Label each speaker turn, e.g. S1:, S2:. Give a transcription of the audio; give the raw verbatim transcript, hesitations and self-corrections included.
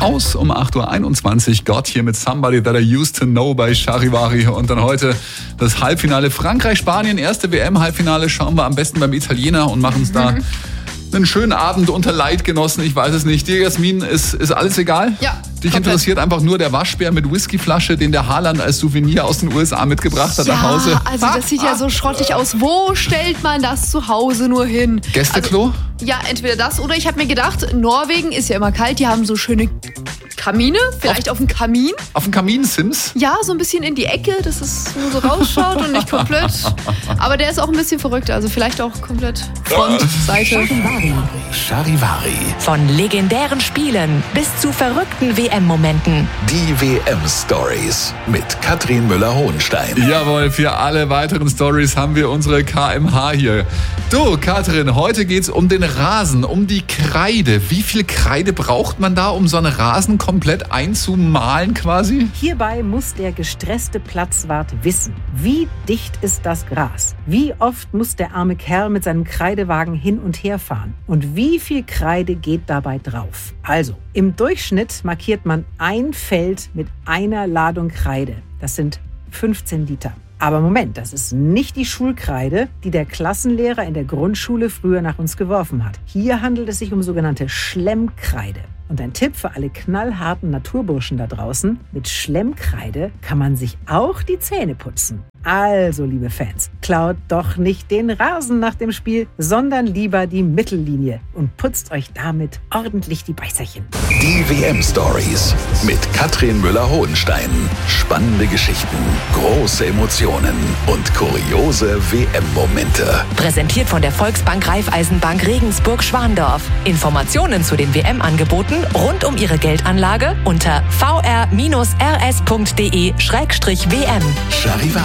S1: aus um acht Uhr einundzwanzig. Gott hier mit Somebody That I Used to Know bei Charivari. Und dann heute das Halbfinale Frankreich-Spanien. Erste W M-Halbfinale schauen wir am besten beim Italiener und machen es da einen schönen Abend unter Leidgenossen. Ich weiß es nicht. Dir, Jasmin, ist, ist alles egal?
S2: Ja.
S1: Dich komplett. Interessiert einfach nur der Waschbär mit Whiskyflasche, den der Haaland als Souvenir aus den U S A mitgebracht hat
S2: ja,
S1: nach Hause.
S2: Also das sieht ja so schrottig aus. Wo stellt man das zu Hause nur hin?
S1: Gästeklo?
S2: Also, ja, entweder das oder ich habe mir gedacht, Norwegen ist ja immer kalt, die haben so schöne Kamine, vielleicht auf, auf dem Kamin.
S1: Auf dem Kamin, Sims?
S2: Ja, so ein bisschen in die Ecke, dass es nur so rausschaut und nicht komplett. Aber der ist auch ein bisschen verrückt, also vielleicht auch komplett Frontseite.
S3: Charivari.
S4: Charivari.
S3: Von legendären Spielen bis zu verrückten W M-Momenten.
S4: Die W M-Stories mit Katrin Müller-Hohenstein.
S1: Jawohl, für alle weiteren Stories haben wir unsere K M H hier. Du, Katrin, heute geht's um den Rasen, um die Kreide. Wie viel Kreide braucht man da, um so einen Rasen komplett einzumalen quasi?
S5: Hierbei muss der gestresste Platzwart wissen, wie dicht ist das Gras? Wie oft muss der arme Kerl mit seinem Kreidewagen hin und her fahren? Und wie viel Kreide geht dabei drauf? Also, im Durchschnitt markiert man ein Feld mit einer Ladung Kreide. Das sind fünfzehn Liter. Aber Moment, das ist nicht die Schulkreide, die der Klassenlehrer in der Grundschule früher nach uns geworfen hat. Hier handelt es sich um sogenannte Schlemmkreide. Und ein Tipp für alle knallharten Naturburschen da draußen: Mit Schlemmkreide kann man sich auch die Zähne putzen. Also, liebe Fans, klaut doch nicht den Rasen nach dem Spiel, sondern lieber die Mittellinie und putzt euch damit ordentlich die Beißerchen.
S4: Die W M-Stories mit Katrin Müller-Hohenstein. Spannende Geschichten, große Emotionen und kuriose W M-Momente.
S3: Präsentiert von der Volksbank Raiffeisenbank Regensburg-Schwandorf. Informationen zu den W M-Angeboten rund um Ihre Geldanlage unter v r bindestrich r s punkt d e slash w m.
S4: Charivari.